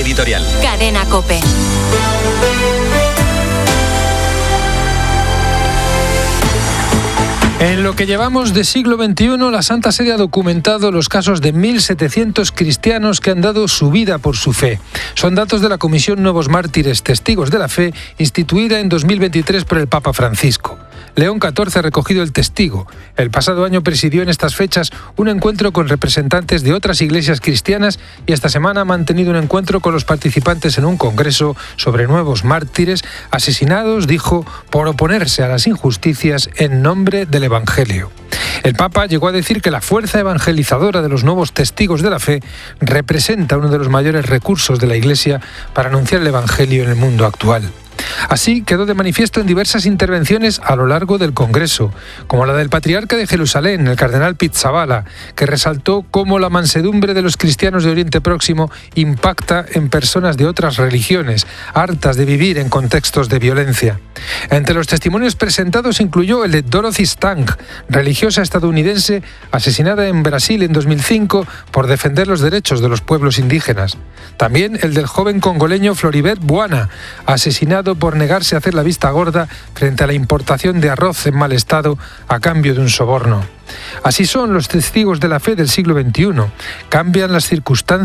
editorial. Cadena COPE. En lo que llevamos de siglo XXI, la Santa Sede ha documentado los casos de 1.700 cristianos que han dado su vida por su fe. Son datos de la Comisión Nuevos Mártires Testigos de la Fe, instituida en 2023 por el Papa Francisco. León XIV ha recogido el testigo. El pasado año presidió en estas fechas un encuentro con representantes de otras iglesias cristianas y esta semana ha mantenido un encuentro con los participantes en un congreso sobre nuevos mártires asesinados, dijo, por oponerse a las injusticias en nombre del Evangelio. El Papa llegó a decir que la fuerza evangelizadora de los nuevos testigos de la fe representa uno de los mayores recursos de la Iglesia para anunciar el Evangelio en el mundo actual. Así quedó de manifiesto en diversas intervenciones a lo largo del Congreso, como la del patriarca de Jerusalén, el cardenal Pizzaballa, que resaltó cómo la mansedumbre de los cristianos de Oriente Próximo impacta en personas de otras religiones, hartas de vivir en contextos de violencia. Entre los testimonios presentados incluyó el de Dorothy Stang, religiosa estadounidense asesinada en Brasil en 2005 por defender los derechos de los pueblos indígenas. También el del joven congoleño Floribert Buana, asesinado por negarse a hacer la vista gorda frente a la importación de arroz en mal estado a cambio de un soborno. Así son los testigos de la fe del siglo XXI. Cambian las circunstancias